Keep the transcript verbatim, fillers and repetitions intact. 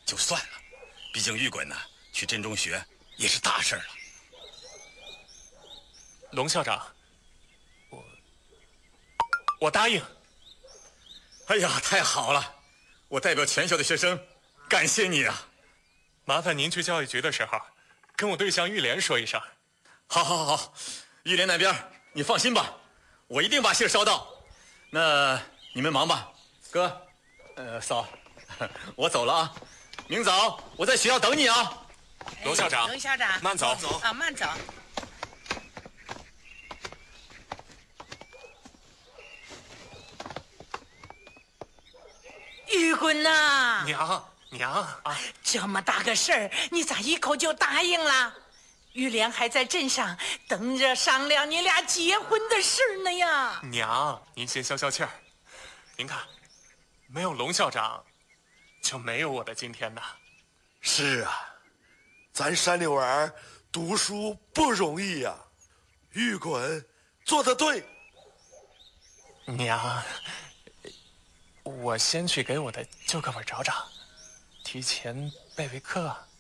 就算了，毕竟玉滚呢去镇中学也是大事了。 龙校长，我我答应。 哎呀，太好了！我代表全校的学生感谢你啊！ 麻烦您去教育局的时候，跟我对象玉莲说一声。 好，好，好，好，玉莲那边你放心吧，我一定把信捎到。那你们忙吧，哥，呃，嫂，我走了啊。明早我在学校等你啊。 龙校长， 龙校长， 慢走， 慢走啊，慢走。玉滚呐， 娘娘啊， 这么大个事儿，你咋一口就答应了？玉莲还在镇上等着商量你俩结婚的事呢呀。 娘，您先消消气儿。您看，没有龙校长，就没有我的今天呐。 是啊，咱山里娃儿读书不容易呀、啊。玉滚做得对。 娘，我先去给我的旧课本找找，提前备备课。